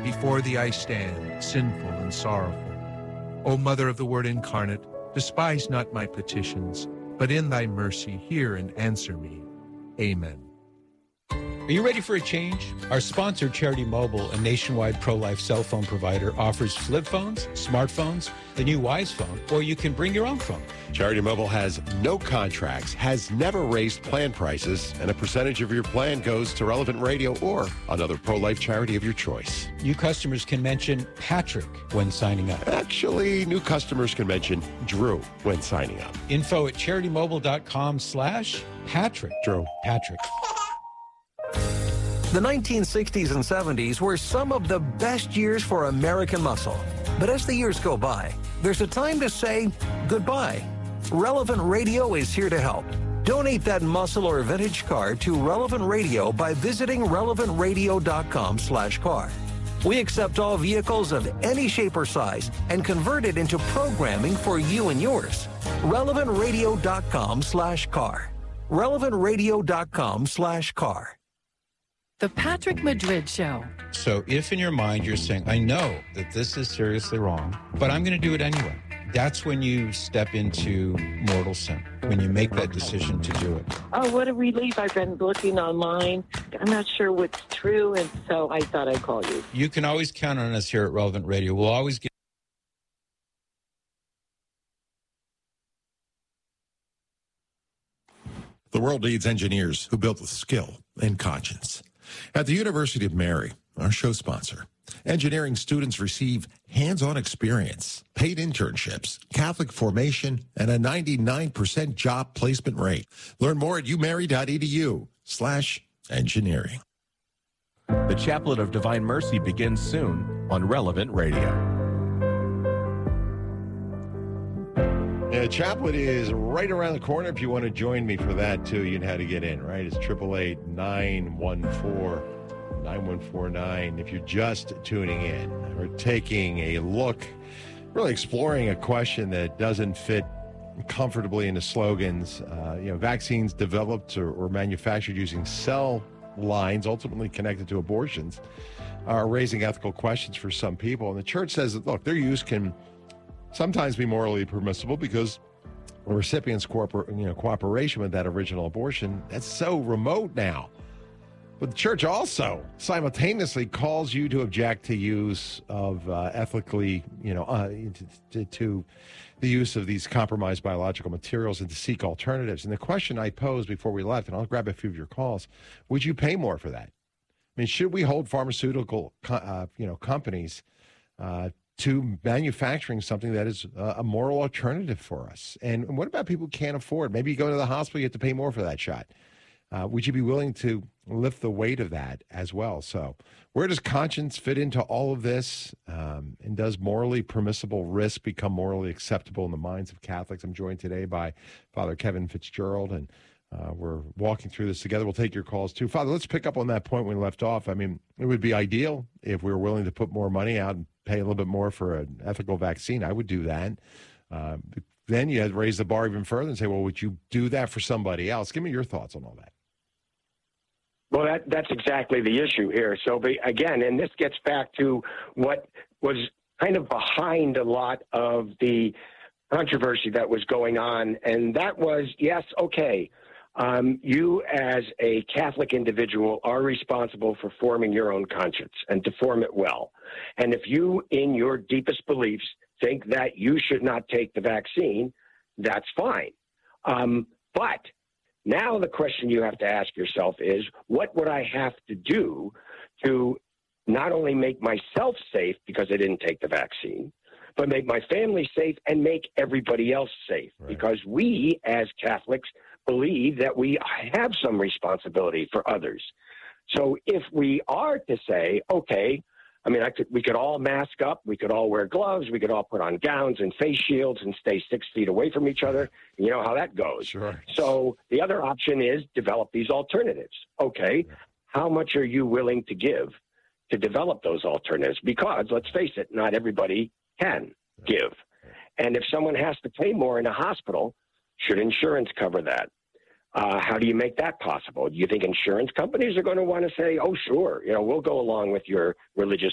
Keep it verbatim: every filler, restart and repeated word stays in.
before thee I stand, sinful and sorrowful. O Mother of the Word incarnate, despise not my petitions, but in thy mercy hear and answer me. Amen. Are you ready for a change? Our sponsor, Charity Mobile, a nationwide pro-life cell phone provider, offers flip phones, smartphones, the new Wise phone, or you can bring your own phone. Charity Mobile has no contracts, has never raised plan prices, and a percentage of your plan goes to Relevant Radio or another pro-life charity of your choice. New customers can mention Patrick when signing up. Actually, new customers can mention Drew when signing up. Info at CharityMobile.com slash Patrick. Drew. Patrick. The nineteen sixties and seventies were some of the best years for American muscle. But as the years go by, there's a time to say goodbye. Relevant Radio is here to help. Donate that muscle or vintage car to Relevant Radio by visiting relevant radio dot com slash car. We accept all vehicles of any shape or size and convert it into programming for you and yours. relevant radio dot com slash car. relevant radio dot com slash car. The Patrick Madrid Show. So if in your mind you're saying, I know that this is seriously wrong, but I'm going to do it anyway. That's when you step into mortal sin, when you make that decision to do it. Oh, what a relief. I've been looking online. I'm not sure what's true, and so I thought I'd call you. You can always count on us here at Relevant Radio. We'll always get The world needs engineers who build with skill and conscience. At the University of Mary, our show sponsor, engineering students receive hands-on experience, paid internships, Catholic formation, and a ninety-nine percent job placement rate. Learn more at umary.edu slash engineering. The Chaplet of Divine Mercy begins soon on Relevant Radio. Yeah, Chaplet is right around the corner. If you want to join me for that, too, you know how to get in, right? It's eight eight eight, nine one four, nine one four nine. If you're just tuning in, we're taking a look, really exploring a question that doesn't fit comfortably into slogans. Uh, you know, vaccines developed or, or manufactured using cell lines, ultimately connected to abortions, are raising ethical questions for some people. And the church says that, look, their use can sometimes be morally permissible because the recipient's cooper- you know, cooperation with that original abortion, that's so remote now. But the church also simultaneously calls you to object to use of uh, ethically, you know, uh, to, to the use of these compromised biological materials and to seek alternatives. And the question I posed before we left, and I'll grab a few of your calls, would you pay more for that? I mean, should we hold pharmaceutical, uh, you know, companies uh, to manufacturing something that is uh, a moral alternative for us? And what about people who can't afford? Maybe you go to the hospital, you have to pay more for that shot. Uh, would you be willing to lift the weight of that as well? So where does conscience fit into all of this? Um, and does morally permissible risk become morally acceptable in the minds of Catholics? I'm joined today by Father Kevin Fitzgerald, and uh, we're walking through this together. We'll take your calls too. Father, let's pick up on that point we left off. I mean, it would be ideal if we were willing to put more money out and pay a little bit more for an ethical vaccine. I would do that. Uh, then you had to raise the bar even further and say, well, would you do that for somebody else? Give me your thoughts on all that. Well, that, that's exactly the issue here. So, but again, and this gets back to what was kind of behind a lot of the controversy that was going on, and that was, yes, okay, um, you as a Catholic individual are responsible for forming your own conscience and to form it well. And if you, in your deepest beliefs, think that you should not take the vaccine, that's fine. Um, but now the question you have to ask yourself is, what would I have to do to not only make myself safe because I didn't take the vaccine, but make my family safe and make everybody else safe? Right. Because we, as Catholics, believe that we have some responsibility for others. So if we are to say, okay, I mean, I could, we could all mask up, we could all wear gloves, we could all put on gowns and face shields and stay six feet away from each other. You know how that goes. Sure. So the other option is develop these alternatives. Okay, how much are you willing to give to develop those alternatives? Because, let's face it, not everybody can give. And if someone has to pay more in a hospital, should insurance cover that? Uh, how do you make that possible? Do you think insurance companies are going to want to say, oh, sure, you know, we'll go along with your religious